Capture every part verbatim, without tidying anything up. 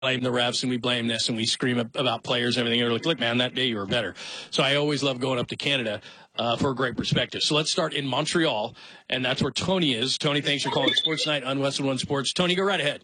blame the refs and we blame this and we scream about players and everything. They're like, look, man, that day you were better. So I always love going up to Canada uh, for a great perspective. So let's start in Montreal, and that's where Tony is. Tony, thanks for calling Sports Night on Westwood One Sports. Tony, go right ahead.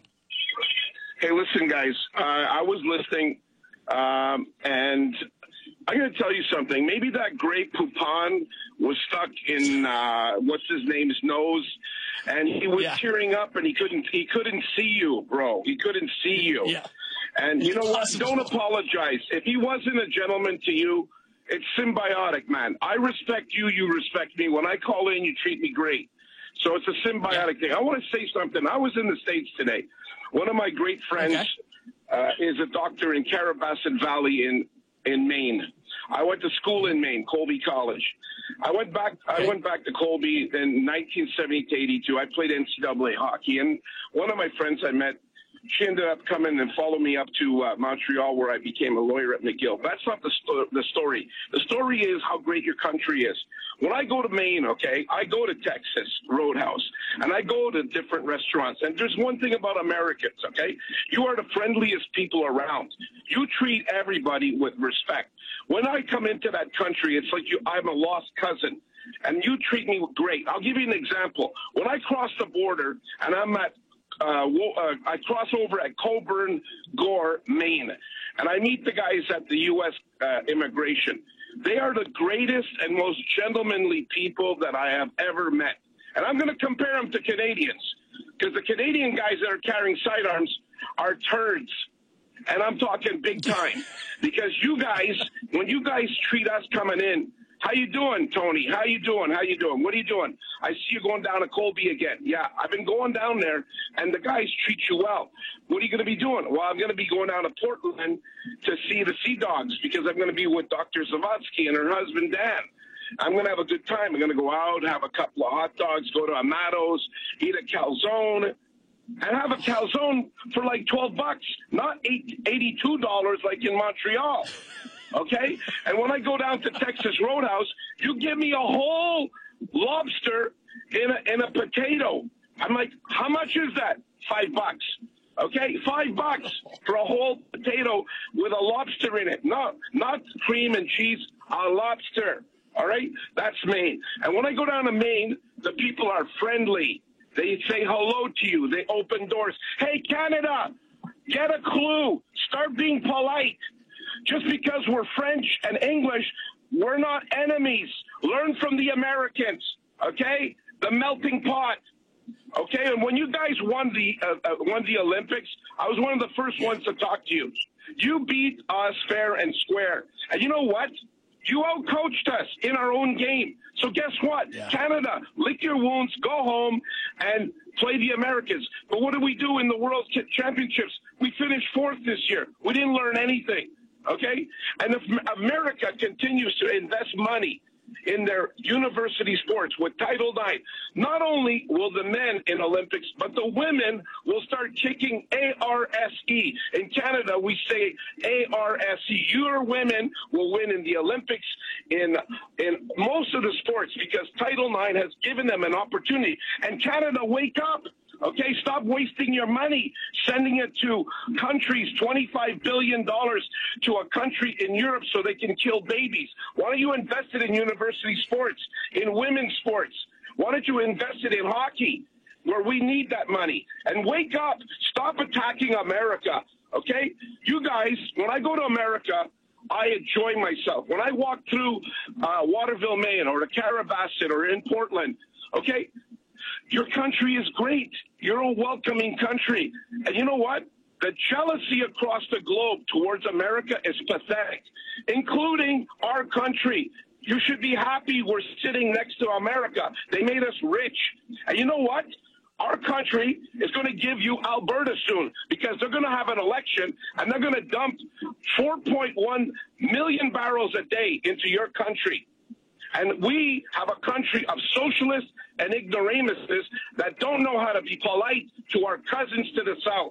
Hey, listen, guys. Uh, I was listening, um, and I'm going to tell you something. Maybe that Grey Poupon was stuck in uh, what's his name's nose, and he was yeah. tearing up, and he couldn't he couldn't see you, bro. He couldn't see you. Yeah. And you know what? Don't apologize. If he wasn't a gentleman to you, it's symbiotic, man. I respect you. You respect me. When I call in, you treat me great. So it's a symbiotic thing. I want to say something. I was in the States today. One of my great friends okay. uh, is a doctor in Caribasset Valley in, in Maine. I went to school in Maine, Colby College. I went back. Okay. I went back to Colby in nineteen seventy to eighty-two. I played N C double A hockey, and one of my friends I met, she ended up coming and following me up to uh, Montreal, where I became a lawyer at McGill. That's not the, sto- the story. The story is how great your country is. When I go to Maine, okay, I go to Texas Roadhouse, and I go to different restaurants. And there's one thing about Americans, okay? You are the friendliest people around. You treat everybody with respect. When I come into that country, it's like you, I'm a lost cousin, and you treat me great. I'll give you an example. When I cross the border, and I'm at Uh, uh, I cross over at Coburn, Gore, Maine, and I meet the guys at the U S uh, immigration. They are the greatest and most gentlemanly people that I have ever met. And I'm going to compare them to Canadians, because the Canadian guys that are carrying sidearms are turds. And I'm talking big time, because you guys, when you guys treat us coming in, how you doing, Tony? How you doing? How you doing? What are you doing? I see you going down to Colby again. Yeah, I've been going down there, and the guys treat you well. What are you going to be doing? Well, I'm going to be going down to Portland to see the Sea Dogs, because I'm going to be with Doctor Zavatsky and her husband, Dan. I'm going to have a good time. I'm going to go out, have a couple of hot dogs, go to Amato's, eat a calzone, and have a calzone for like twelve bucks, not eighty-two dollars like in Montreal. Okay? And when I go down to Texas Roadhouse, you give me a whole lobster in a, in a potato. I'm like, how much is that? Five bucks. Okay? Five bucks for a whole potato with a lobster in it. Not, not cream and cheese, a lobster. All right? That's Maine. And when I go down to Maine, the people are friendly. They say hello to you. They open doors. Hey, Canada, get a clue. Start being polite. Just because we're French and English, we're not enemies. Learn from the Americans, okay? The melting pot, okay? And when you guys won the uh, uh, won the Olympics, I was one of the first ones to talk to you. You beat us fair and square. And you know what? You out-coached us in our own game. So guess what? Yeah. Canada, lick your wounds, go home, and play the Americans. But what did we do in the World Championships? We finished fourth this year. We didn't learn anything. Okay? And if America continues to invest money in their university sports with Title nine, not only will the men in Olympics, but the women will start kicking A R S E. In Canada, we say A R S E. Your women will win in the Olympics, in in most of the sports, because Title nine has given them an opportunity. And Canada, wake up. Okay, stop wasting your money sending it to countries, twenty-five billion dollars to a country in Europe so they can kill babies. Why don't you invest it in university sports, in women's sports? Why don't you invest it in hockey, where we need that money? And wake up. Stop attacking America, okay? You guys, when I go to America, I enjoy myself. When I walk through uh, Waterville, Maine, or the Caribasset, or in Portland, okay, your country is great. You're a welcoming country. And you know what? The jealousy across the globe towards America is pathetic, including our country. You should be happy we're sitting next to America. They made us rich. And you know what? Our country is going to give you Alberta soon, because they're going to have an election and they're going to dump four point one million barrels a day into your country. And we have a country of socialists and ignoramuses that don't know how to be polite to our cousins to the south.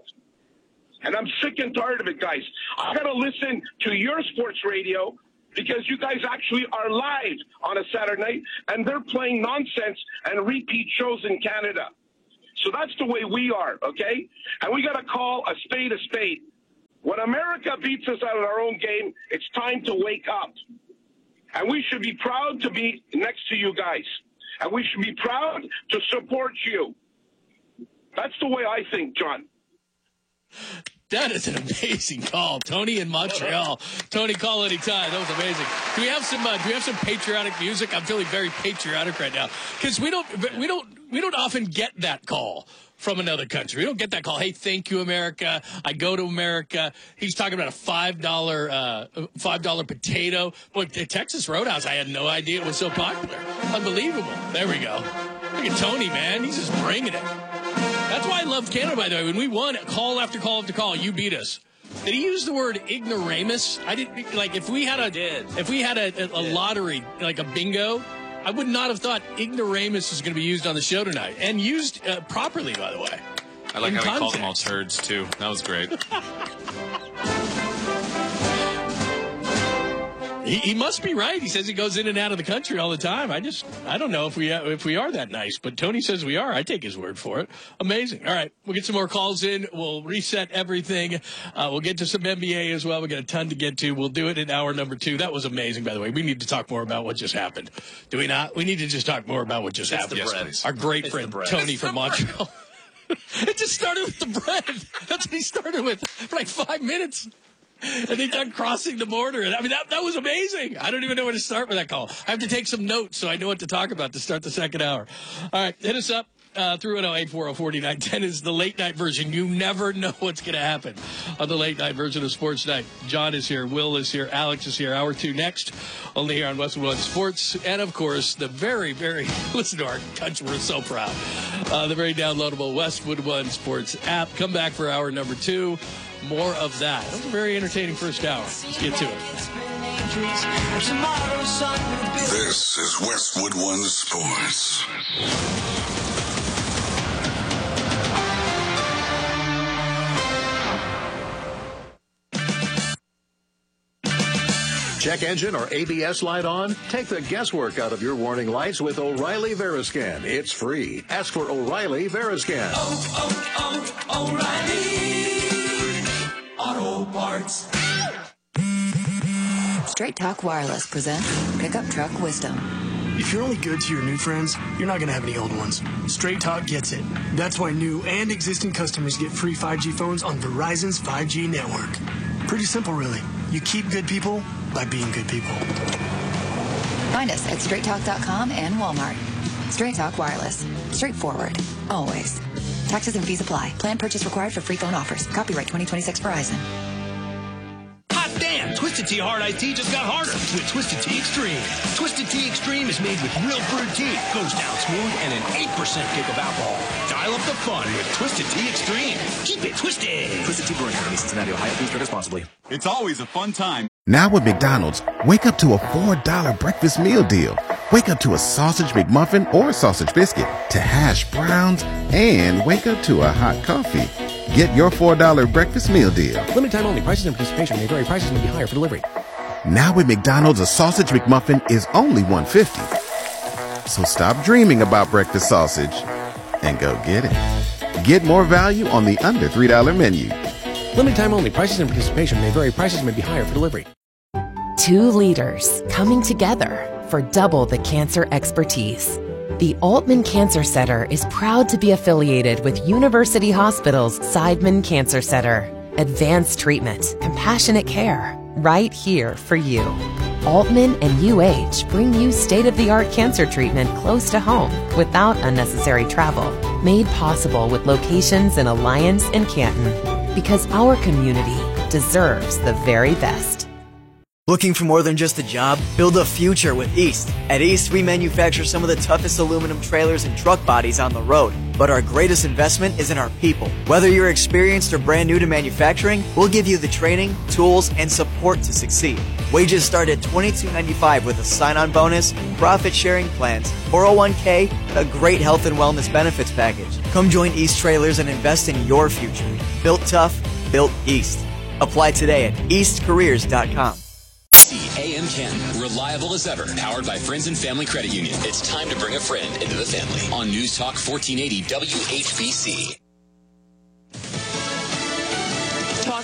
And I'm sick and tired of it, guys. I got to listen to your sports radio, because you guys actually are live on a Saturday night, and they're playing nonsense and repeat shows in Canada. So that's the way we are, okay? And we got to call a spade a spade. When America beats us out of our own game, it's time to wake up. And we should be proud to be next to you guys. And we should be proud to support you. That's the way I think, John. That is an amazing call, Tony in Montreal. Tony, call anytime. That was amazing. Do we have some? Uh, do we have some patriotic music? I'm feeling very patriotic right now because we don't, we don't, we don't often get that call from another country. We don't get that call. Hey, thank you, America. I go to America. He's talking about a five dollar, uh, five dollar potato. Boy, the Texas Roadhouse. I had no idea it was so popular. Unbelievable. There we go. Look at Tony, man. He's just bringing it. That's why I love Canada, by the way. When we won call after call after call, you beat us. Did he use the word ignoramus? I didn't like if we had a did. if we had a, a, a lottery like a bingo. I would not have thought ignoramus is going to be used on the show tonight and used uh, properly, by the way. I like In how context. he called them all turds too. That was great. He, he must be right. He says he goes in and out of the country all the time. I just, I don't know if we if we are that nice, but Tony says we are. I take his word for it. Amazing. All right, we'll get some more calls in. We'll reset everything. Uh, we'll get to some N B A as well. We got a ton to get to. We'll do it in hour number two. That was amazing, by the way. We need to talk more about what just happened. Do we not? We need to just talk more about what just It's happened. the bread. Yes, Our great it's friend the bread. Tony It's from Montreal. It just started with the bread. That's what he started with for like five minutes. And they done crossing the border. And I mean, that, that was amazing. I don't even know where to start with that call. I have to take some notes so I know what to talk about to start the second hour. All right, hit us up. Uh, three one zero, eight four zero, four nine one zero is the late night version. You never know what's going to happen on the late night version of Sports Night. John is here. Will is here. Alex is here. Hour two next. Only here on Westwood One Sports. And, of course, the very, very, listen to our country. We're so proud. Uh, the very downloadable Westwood One Sports app. Come back for hour number two. More of that. That was a very entertaining first hour. Let's get to it. This is Westwood One Sports. Check engine or A B S light on? Take the guesswork out of your warning lights with O'Reilly Veriscan. It's free. Ask for O'Reilly Veriscan. Oh, oh, oh, O'Reilly Auto Parts. Straight Talk Wireless presents Pickup Truck Wisdom. If you're only good to your new friends, you're not going to have any old ones. Straight Talk gets it. That's why new and existing customers get free five G phones on Verizon's five G network. Pretty simple, really. You keep good people by being good people. Find us at straight talk dot com and Walmart. Straight Talk Wireless. Straightforward. Always. Taxes and fees apply. Plan purchase required for free phone offers. Copyright twenty twenty-six Verizon. Hot damn! Twisted Tea Hard Iced Tea just got harder with Twisted Tea Extreme. Twisted Tea Extreme is made with real brewed tea, goes down smooth, and an eight percent kick of alcohol. Dial up the fun with Twisted Tea Extreme. Keep it twisted. Twisted Tea Brewing Company, Cincinnati, Ohio. Please drink responsibly. It's always a fun time. Now with McDonald's, wake up to a four dollar breakfast meal deal. Wake up to a sausage McMuffin or sausage biscuit, to hash browns, and wake up to a hot coffee. Get your four dollar breakfast meal deal. Limited time only. Prices and participation may vary. Prices may be higher for delivery. Now with McDonald's, a sausage McMuffin is only one dollar fifty. So stop dreaming about breakfast sausage and go get it. Get more value on the under three dollar menu. Limited time only. Prices and participation may vary. Prices may be higher for delivery. Two leaders coming together for double the cancer expertise. The Altman Cancer Center is proud to be affiliated with University Hospital's Seidman Cancer Center. Advanced treatment, compassionate care, right here for you. Altman and U H bring you state-of-the-art cancer treatment close to home without unnecessary travel. Made possible with locations in Alliance and Canton. Because our community deserves the very best. Looking for more than just a job? Build a future with East. At East, we manufacture some of the toughest aluminum trailers and truck bodies on the road. But our greatest investment is in our people. Whether you're experienced or brand new to manufacturing, we'll give you the training, tools, and support to succeed. Wages start at twenty-two ninety-five with a sign-on bonus, profit-sharing plans, four oh one k, and a great health and wellness benefits package. Come join East Trailers and invest in your future. Built tough, built East. Apply today at east careers dot com. A M ten, reliable as ever, powered by Friends and Family Credit Union. It's time to bring a friend into the family on News Talk fourteen eighty W H B C. Talk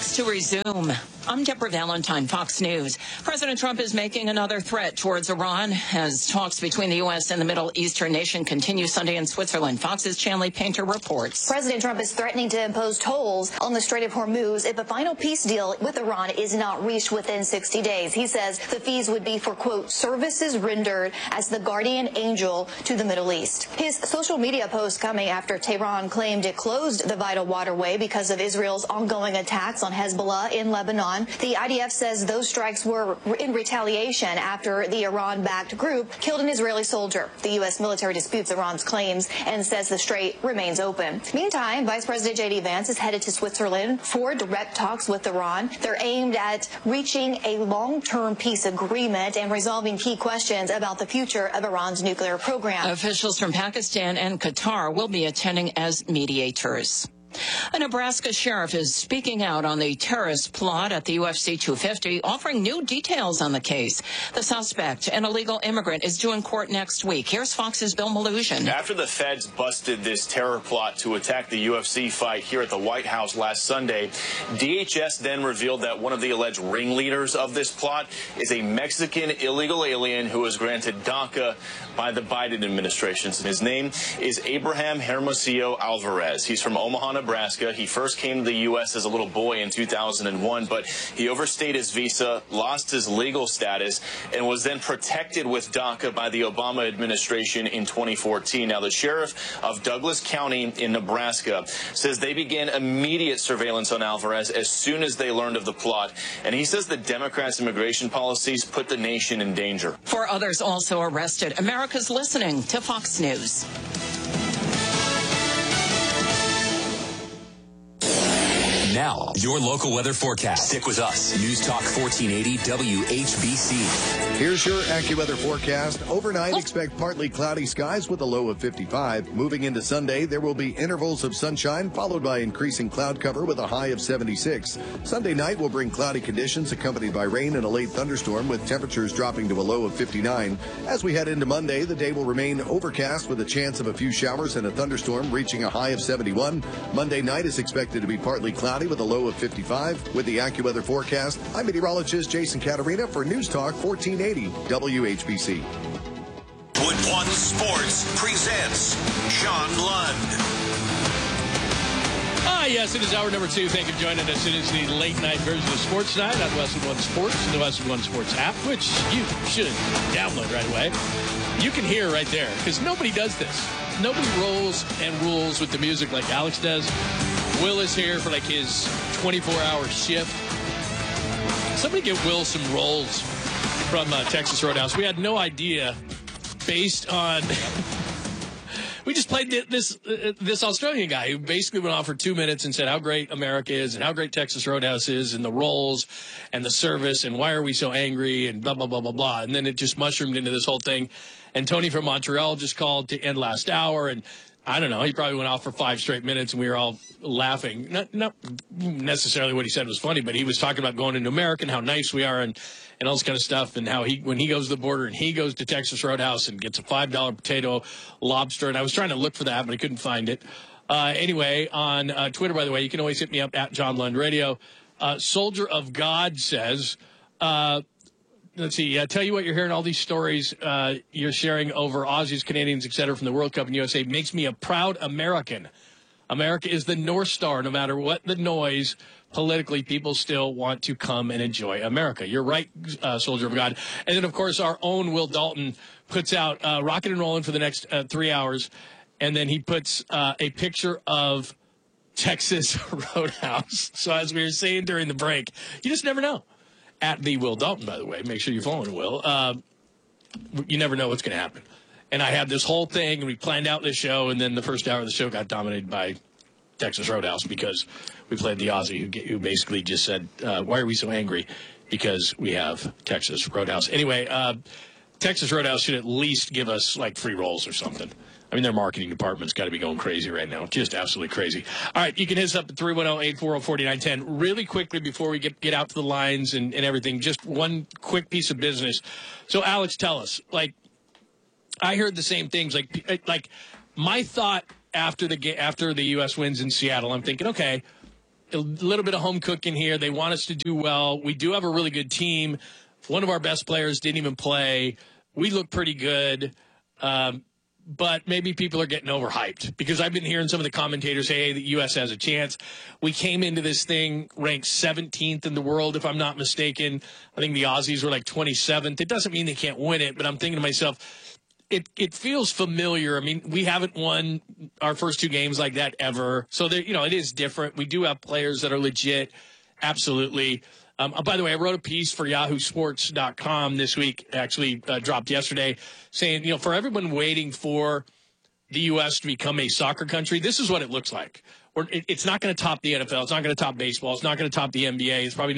Talks to resume. I'm Deborah Valentine, Fox News. President Trump is making another threat towards Iran as talks between the U S and the Middle Eastern nation continue Sunday in Switzerland. Fox's Chanley Painter reports. President Trump is threatening to impose tolls on the Strait of Hormuz if a final peace deal with Iran is not reached within sixty days. He says the fees would be for, quote, services rendered as the guardian angel to the Middle East. His social media post coming after Tehran claimed it closed the vital waterway because of Israel's ongoing attacks on Hezbollah in Lebanon. The I D F says those strikes were in retaliation after the Iran-backed group killed an Israeli soldier. The U S military disputes Iran's claims and says the strait remains open. Meantime, Vice President J D Vance is headed to Switzerland for direct talks with Iran. They're aimed at reaching a long-term peace agreement and resolving key questions about the future of Iran's nuclear program. Officials from Pakistan and Qatar will be attending as mediators. A Nebraska sheriff is speaking out on the terrorist plot at the U F C two fifty, offering new details on the case. The suspect, an illegal immigrant, is due in court next week. Here's Fox's Bill Maluzhin. After the feds busted this terror plot to attack the U F C fight here at the White House last Sunday, D H S then revealed that one of the alleged ringleaders of this plot is a Mexican illegal alien who was granted DACA by the Biden administration. His name is Abraham Hermosillo Alvarez. He's from Omaha, Nebraska. He first came to the U S as a little boy in two thousand one, but he overstayed his visa, lost his legal status, and was then protected with DACA by the Obama administration in twenty fourteen. Now, the sheriff of Douglas County in Nebraska says they began immediate surveillance on Alvarez as soon as they learned of the plot, and he says the Democrats' immigration policies put the nation in danger. Four others also arrested. America's listening to Fox News. Now, your local weather forecast. Stick with us. News Talk fourteen eighty W H B C. Here's your AccuWeather forecast. Overnight, expect partly cloudy skies with a low of fifty-five. Moving into Sunday, there will be intervals of sunshine followed by increasing cloud cover with a high of seventy-six. Sunday night will bring cloudy conditions accompanied by rain and a late thunderstorm with temperatures dropping to a low of fifty-nine. As we head into Monday, the day will remain overcast with a chance of a few showers and a thunderstorm reaching a high of seventy-one. Monday night is expected to be partly cloudy with a low of fifty-five. With the AccuWeather forecast, I'm meteorologist Jason Catarina for News Talk fourteen eighty W H B C. Wood One Sports presents Sean Lund. Ah, yes, it is hour number two. Thank you for joining us. It is the late-night version of Sports Night on Westwood One Sports and the Westwood One Sports app, which you should download right away. You can hear right there, because nobody does this. Nobody rolls and rules with the music like Alex does. Will is here for like his twenty-four hour shift. Somebody get Will some rolls from uh, Texas Roadhouse. We had no idea, based on we just played this uh, this Australian guy who basically went on for two minutes and said how great America is and how great Texas Roadhouse is and the rolls and the service and why are we so angry and blah blah blah blah blah. And then it just mushroomed into this whole thing. And Tony from Montreal just called to end last hour, and I don't know, he probably went off for five straight minutes, and we were all laughing. Not, not necessarily what he said was funny, but he was talking about going into America and how nice we are and, and all this kind of stuff, and how he when he goes to the border and he goes to Texas Roadhouse and gets a five dollar potato lobster. And I was trying to look for that, but I couldn't find it. Uh, anyway, on uh, Twitter, by the way, you can always hit me up at John Lund Radio. Uh, Soldier of God says... Uh, Let's see. Uh, tell you what, you're hearing all these stories uh, you're sharing over Aussies, Canadians, et cetera, from the World Cup and U S A makes me a proud American. America is the North Star. No matter what the noise, politically, people still want to come and enjoy America. You're right, uh, Soldier of God. And then, of course, our own Will Dalton puts out uh, Rockin' and Rollin' for the next uh, three hours. And then he puts uh, a picture of Texas Roadhouse. So as we were saying during the break, you just never know. At the Will Dalton, by the way. Make sure you're following Will. Uh, you never know what's going to happen. And I had this whole thing, and we planned out this show, and then the first hour of the show got dominated by Texas Roadhouse because we played the Aussie who, who basically just said, uh, why are we so angry? Because we have Texas Roadhouse. Anyway, uh, Texas Roadhouse should at least give us, like, free rolls or something. I mean, their marketing department's got to be going crazy right now. Just absolutely crazy. All right, you can hit us up at three one zero, eight four zero, four nine one zero. Really quickly before we get, get out to the lines and, and everything, just one quick piece of business. So, Alex, tell us. Like, I heard the same things. Like, like my thought after the after the U S wins in Seattle, I'm thinking, okay, a little bit of home cooking here. They want us to do well. We do have a really good team. One of our best players didn't even play. We look pretty good. Um, but maybe people are getting overhyped because I've been hearing some of the commentators say, hey, the U S has a chance. We came into this thing ranked seventeenth in the world, if I'm not mistaken. I think the Aussies were like twenty-seventh. It doesn't mean they can't win it, but I'm thinking to myself, it, it feels familiar. I mean, we haven't won our first two games like that ever. So, there, you know, it is different. We do have players that are legit. Absolutely. Um, oh, by the way, I wrote a piece for yahoo sports dot com this week, actually uh, dropped yesterday, saying, you know, for everyone waiting for the U S to become a soccer country, this is what it looks like. We're, it, it's not going to top the N F L. It's not going to top baseball. It's not going to top the N B A. It's probably